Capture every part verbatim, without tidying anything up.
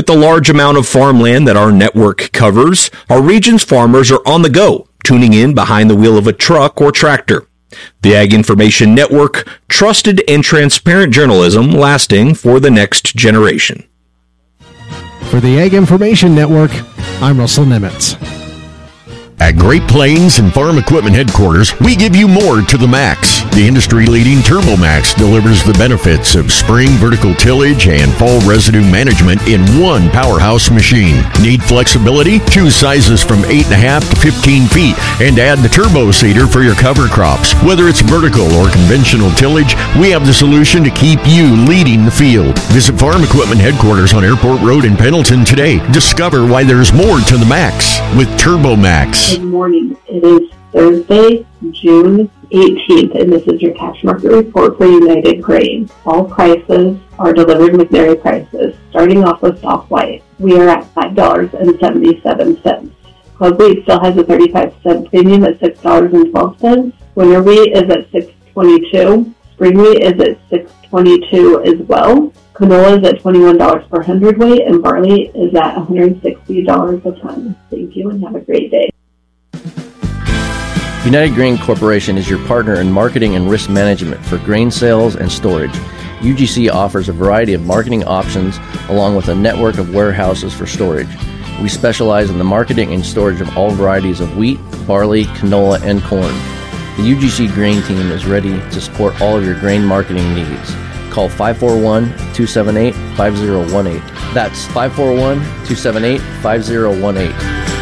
With the large amount of farmland that our network covers, our region's farmers are on the go, tuning in behind the wheel of a truck or tractor. The Ag Information Network, trusted and transparent journalism lasting for the next generation. For the Ag Information Network, I'm Russell Nimitz. At Great Plains and Farm Equipment Headquarters, we give you more to the max. The industry-leading TurboMax delivers the benefits of spring vertical tillage and fall residue management in one powerhouse machine. Need flexibility? Choose sizes from eight point five to fifteen feet and add the Turbo Seeder for your cover crops. Whether it's vertical or conventional tillage, we have the solution to keep you leading the field. Visit Farm Equipment Headquarters on Airport Road in Pendleton today. Discover why there's more to the max with TurboMax. Good morning. It is Thursday, June eighteenth, and this is your cash market report for United Grain. All prices are delivered McNary prices. Starting off with soft white, we are at five dollars and seventy-seven cents. Club wheat still has a thirty-five cent premium at six dollars and twelve cents. Winter wheat is at six twenty-two. Spring wheat is at six twenty-two as well. Canola is at twenty-one dollars per hundredweight, and barley is at one hundred sixty dollars a ton. Thank you and have a great day. United Grain Corporation is your partner in marketing and risk management for grain sales and storage. U G C offers a variety of marketing options along with a network of warehouses for storage. We specialize in the marketing and storage of all varieties of wheat, barley, canola, and corn. The U G C Grain team is ready to support all of your grain marketing needs. Call five four one, two seven eight, five zero one eight. That's five four one, two seven eight, five zero one eight.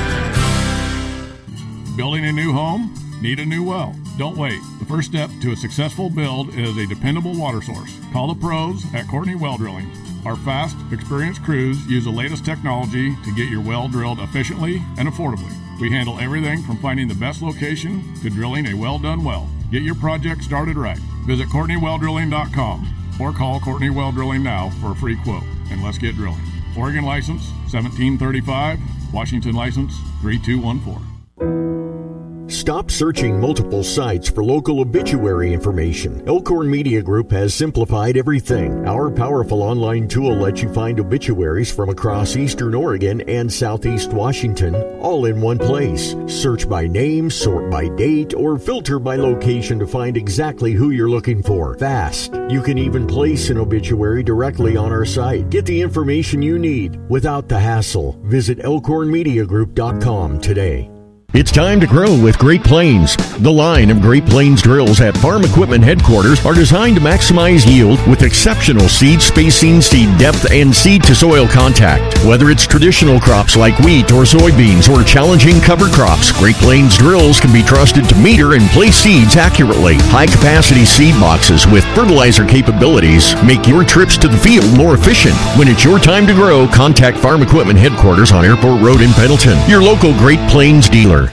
Building a new home? Need a new well? Don't wait. The first step to a successful build is a dependable water source. Call the pros at Courtney Well Drilling. Our fast, experienced crews use the latest technology to get your well drilled efficiently and affordably. We handle everything from finding the best location to drilling a well-done well. Get your project started right. Visit Courtney Well Drilling dot com or call Courtney Well Drilling now for a free quote, and let's get drilling. Oregon license seventeen thirty-five, Washington license three two one four. Stop searching multiple sites for local obituary information. Elkhorn Media Group has simplified everything. Our powerful online tool lets you find obituaries from across eastern Oregon and southeast Washington, all in one place. Search by name, sort by date, or filter by location to find exactly who you're looking for. Fast. You can even place an obituary directly on our site. Get the information you need without the hassle. Visit elkhorn media group dot com today. It's time to grow with Great Plains. The line of Great Plains drills at Farm Equipment Headquarters are designed to maximize yield with exceptional seed spacing, seed depth, and seed-to-soil contact. Whether it's traditional crops like wheat or soybeans or challenging cover crops, Great Plains drills can be trusted to meter and place seeds accurately. High-capacity seed boxes with fertilizer capabilities make your trips to the field more efficient. When it's your time to grow, contact Farm Equipment Headquarters on Airport Road in Pendleton, your local Great Plains dealer.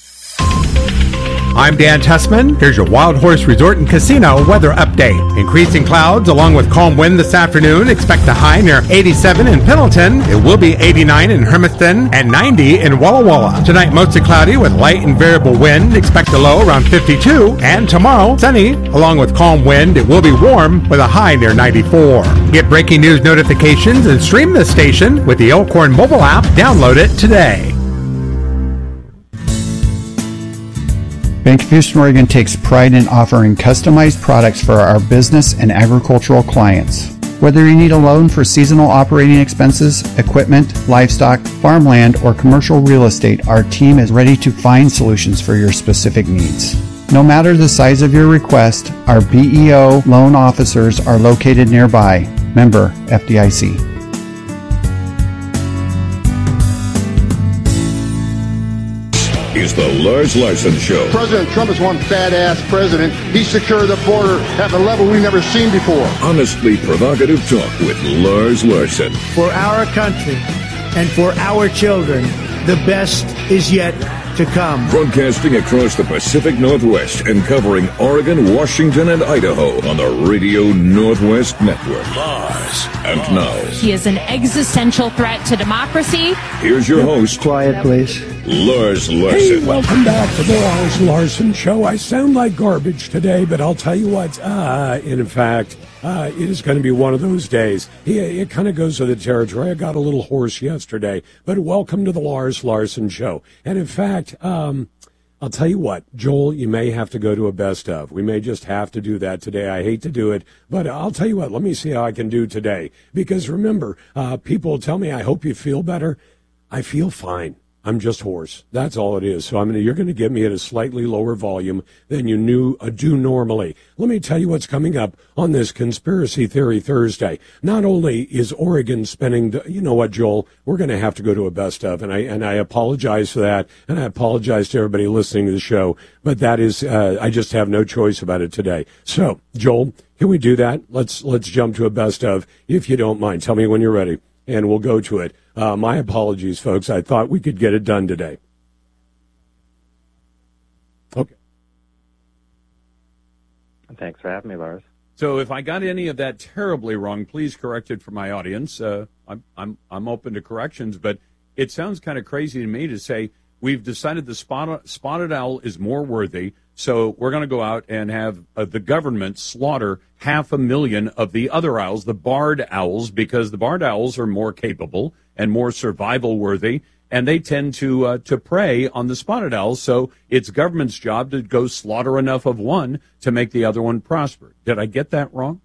I'm Dan Tessman. Here's your Wild Horse Resort and Casino weather update. Increasing clouds along with calm wind this afternoon. Expect a high near eighty-seven in Pendleton. It will be eighty-nine in Hermiston and ninety in Walla Walla. Tonight, mostly cloudy with light and variable wind. Expect a low around fifty-two. And tomorrow, sunny along with calm wind. It will be warm with a high near ninety-four. Get breaking news notifications and stream this station with the Elkhorn mobile app. Download it today. Bank of Houston, Oregon takes pride in offering customized products for our business and agricultural clients. Whether you need a loan for seasonal operating expenses, equipment, livestock, farmland, or commercial real estate, our team is ready to find solutions for your specific needs. No matter the size of your request, our B E O loan officers are located nearby. Member F D I C. Is the Lars Larson Show. President Trump is one badass president. He secured the border at a level we've never seen before. Honestly provocative talk with Lars Larson. For our country and for our children, the best is yet to come. Broadcasting across the Pacific Northwest and covering Oregon, Washington, and Idaho on the Radio Northwest Network. Lars. And now. He is an existential threat to democracy. Here's your host. Quiet, please. Lars Larson. Hey, welcome back to the Lars Larson Show. I sound like garbage today, but I'll tell you what, uh, in fact, uh, it is going to be one of those days. It, it kind of goes with the territory. I got a little hoarse yesterday, but welcome to the Lars Larson Show. And in fact, um, I'll tell you what, Joel, you may have to go to a best of. We may just have to do that today. I hate to do it, but I'll tell you what, let me see how I can do today. Because remember, uh, people tell me, I hope you feel better. I feel fine. I'm just hoarse. That's all it is. So I'm gonna, you're going to get me at a slightly lower volume than you knew uh, do normally. Let me tell you what's coming up on this Conspiracy Theory Thursday. Not only is Oregon spending, the, you know what, Joel, we're going to have to go to a best of, and I and I apologize for that, and I apologize to everybody listening to the show, but that is, uh, I just have no choice about it today. So, Joel, can we do that? Let's let's jump to a best of, if you don't mind. Tell me when you're ready, and we'll go to it. Uh, my apologies, folks. I thought we could get it done today. Okay. Thanks for having me, Lars. So if I got any of that terribly wrong, please correct it for my audience. Uh, I'm, I'm, I'm open to corrections, but it sounds kind of crazy to me to say we've decided the spotted, spotted owl is more worthy, so we're going to go out and have uh, the government slaughter half a million of the other owls, the barred owls, because the barred owls are more capable and more survival worthy, and they tend to uh, to prey on the spotted owls. So it's government's job to go slaughter enough of one to make the other one prosper. Did I get that wrong?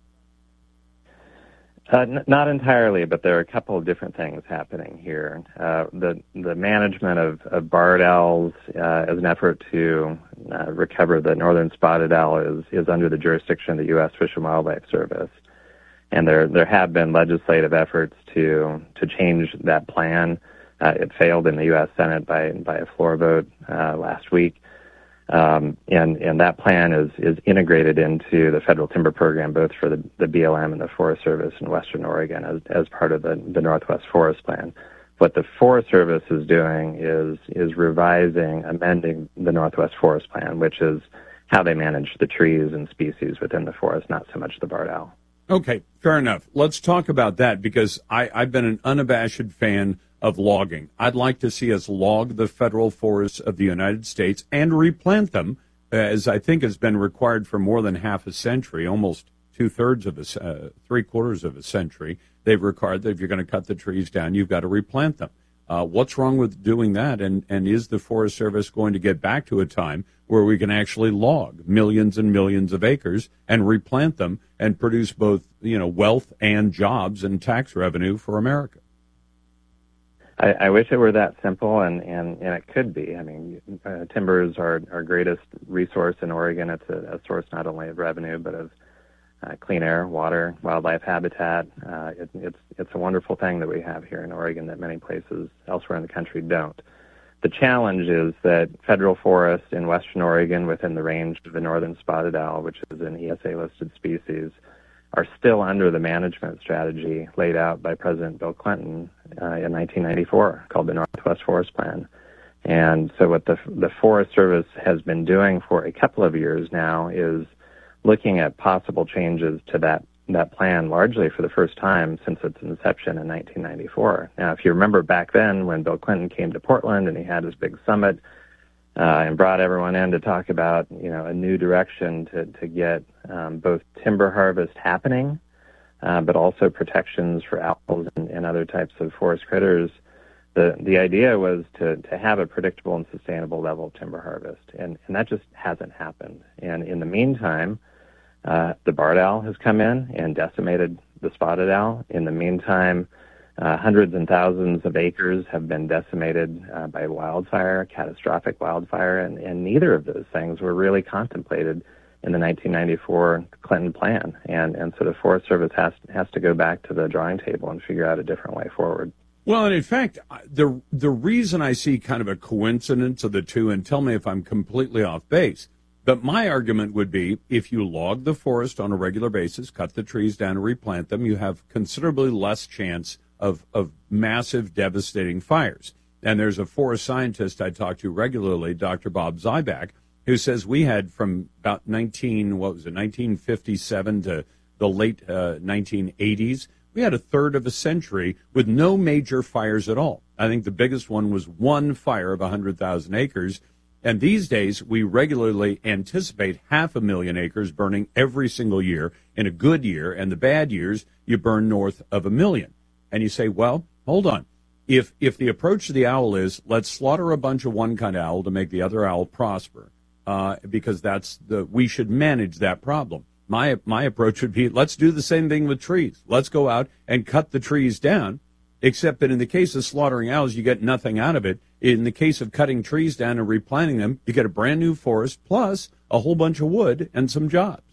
Uh, n- not entirely, but there are a couple of different things happening here. Uh, the the management of, of barred owls uh, as an effort to uh, recover the northern spotted owl is, is under the jurisdiction of the U S Fish and Wildlife Service. And there there have been legislative efforts to to change that plan. Uh, it failed in the U S Senate by by a floor vote uh, last week, um, and and that plan is is integrated into the federal timber program, both for the, the B L M and the Forest Service in Western Oregon as as part of the the Northwest Forest Plan. What the Forest Service is doing is is revising, amending the Northwest Forest Plan, which is how they manage the trees and species within the forest, not so much the barred owl. Okay, fair enough. Let's talk about that because I, I've been an unabashed fan of logging. I'd like to see us log the federal forests of the United States and replant them, as I think has been required for more than half a century, almost two-thirds of a, uh, three-quarters of a century. They've required that if you're going to cut the trees down, you've got to replant them. Uh, what's wrong with doing that? And, and is the Forest Service going to get back to a time where we can actually log millions and millions of acres and replant them and produce both, you know, wealth and jobs and tax revenue for America? I, I wish it were that simple, and, and, and it could be. I mean, uh, timber is our, our greatest resource in Oregon. It's a, a source not only of revenue, but of uh, clean air, water, wildlife habitat. Uh, it, it's, it's a wonderful thing that we have here in Oregon that many places elsewhere in the country don't. The challenge is that federal forests in Western Oregon within the range of the northern spotted owl, which is an E S A-listed species, are still under the management strategy laid out by President Bill Clinton uh, in nineteen ninety-four, called the Northwest Forest Plan. And so what the, the Forest Service has been doing for a couple of years now is looking at possible changes to that that plan, largely for the first time since its inception in nineteen ninety-four. Now, if you remember back then when Bill Clinton came to Portland and he had his big summit uh, and brought everyone in to talk about, you know, a new direction to, to get um, both timber harvest happening, uh, but also protections for owls and, and other types of forest critters, the the idea was to, to have a predictable and sustainable level of timber harvest. And, and that just hasn't happened. And in the meantime, Uh, the barred owl has come in and decimated the spotted owl. In the meantime, uh, hundreds and thousands of acres have been decimated uh, by wildfire, catastrophic wildfire, and, and neither of those things were really contemplated in the nineteen ninety-four Clinton plan. And, and so the Forest Service has, has to go back to the drawing table and figure out a different way forward. Well, and in fact, the the reason I see kind of a coincidence of the two, and tell me if I'm completely off base, but my argument would be if you log the forest on a regular basis, cut the trees down and replant them, you have considerably less chance of, of massive, devastating fires. And there's a forest scientist I talk to regularly, Doctor Bob Zyback, who says we had from about nineteen, what was it, nineteen fifty-seven to the late uh, nineteen eighties, we had a third of a century with no major fires at all. I think the biggest one was one fire of one hundred thousand acres. And these days, we regularly anticipate half a million acres burning every single year in a good year, and the bad years, you burn north of a million. And you say, well, hold on. If if the approach to the owl is, let's slaughter a bunch of one kind of owl to make the other owl prosper, uh, because that's the we should manage that problem. My my approach would be, let's do the same thing with trees. Let's go out and cut the trees down, except that in the case of slaughtering owls, you get nothing out of it. In the case of cutting trees down and replanting them, you get a brand new forest plus a whole bunch of wood and some jobs.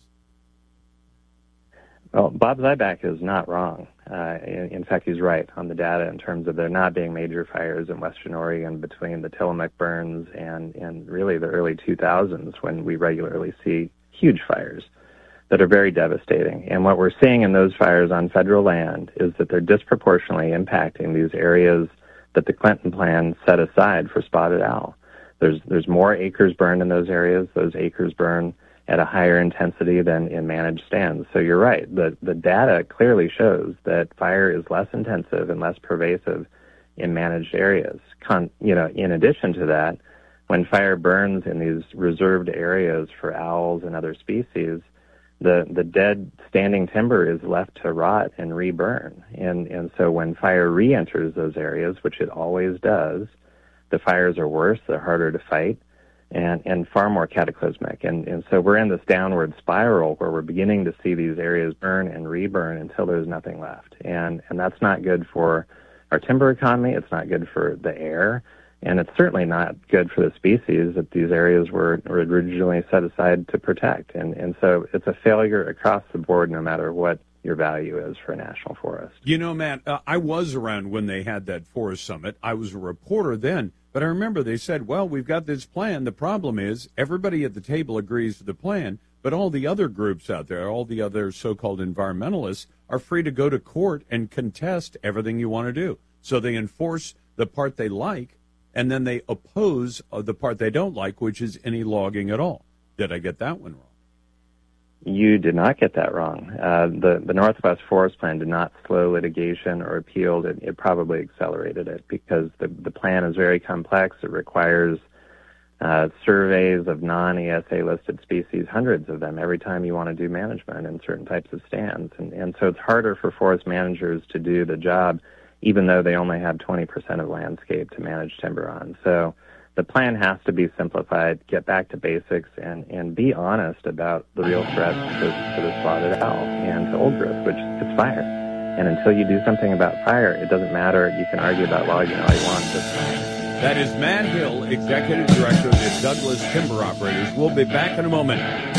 Well, Bob Zyback is not wrong. Uh, in, in fact, he's right on the data in terms of there not being major fires in Western Oregon between the Tillamook burns and, and really the early two thousands, when we regularly see huge fires that are very devastating. And what we're seeing in those fires on federal land is that they're disproportionately impacting these areas that the Clinton plan set aside for spotted owl. There's there's more acres burned in those areas. Those acres burn at a higher intensity than in managed stands. So you're right. The the data clearly shows that fire is less intensive and less pervasive in managed areas. Con, you know, in addition to that, when fire burns in these reserved areas for owls and other species, the the dead standing timber is left to rot and reburn. And and so when fire re-enters those areas, which it always does, the fires are worse, they're harder to fight, and, and far more cataclysmic. And, and so we're in this downward spiral where we're beginning to see these areas burn and reburn until there's nothing left. And, and that's not good for our timber economy. It's not good for the air. And it's certainly not good for the species that these areas were, were originally set aside to protect. And, and so it's a failure across the board, no matter what your value is for a national forest. You know, Matt, uh, I was around when they had that forest summit. I was a reporter then, but I remember they said, well, we've got this plan. The problem is everybody at the table agrees to the plan, but all the other groups out there, all the other so-called environmentalists, are free to go to court and contest everything you want to do. So they enforce the part they like, and then they oppose uh, the part they don't like, which is any logging at all. Did I get that one wrong? You did not get that wrong. Uh, the, the Northwest Forest Plan did not slow litigation or appealed it. It probably accelerated it because the, the plan is very complex. It requires uh, surveys of non-E S A-listed species, hundreds of them, every time you want to do management in certain types of stands. And, and so it's harder for forest managers to do the job, even though they only have twenty percent of landscape to manage timber on. So the plan has to be simplified, get back to basics, and, and be honest about the real threats to, to the spotted owl and to old growth, which is fire. And until you do something about fire, it doesn't matter. You can argue about logging all you want. Just that is Matt Hill, Executive Director of the Douglas Timber Operators. We'll be back in a moment.